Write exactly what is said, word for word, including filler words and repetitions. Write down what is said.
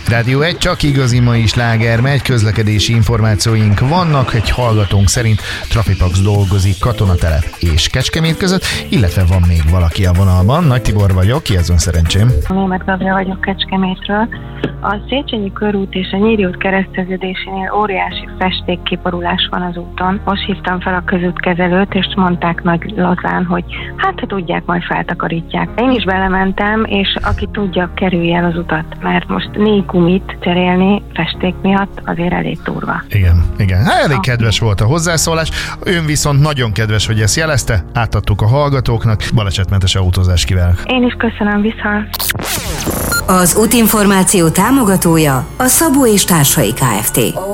Rádió egy, csak igazi mai sláger megy, közlekedési információink vannak, egy hallgatónk szerint Trafipax dolgozik Katonatelep és Kecskemét között, illetve van még valaki a vonalban. Nagy Tibor vagyok, ki azon szerencsém? Németh Gabja vagyok Kecskemétről. A Széchenyi körút és a Nyíri út kereszteződésénél óriási festékkiborulás van az úton. Most hívtam fel a közútkezelőt, és mondták nagy lazán, hogy hát ha tudják, majd feltakarítják. Én is belementem, és aki tudja, kerülje el az utat, mert most négy gumit cserélni festék miatt azért elég durva. Igen, igen. Hát elég kedves volt a hozzászólás. Ön viszont nagyon kedves, hogy ezt jelezte. Átadtuk a hallgatóknak. Balesetmentes autózás kívánok. Én is köszönöm, viszont. Az útinformáció támogatója a Szabó és Társai Kft.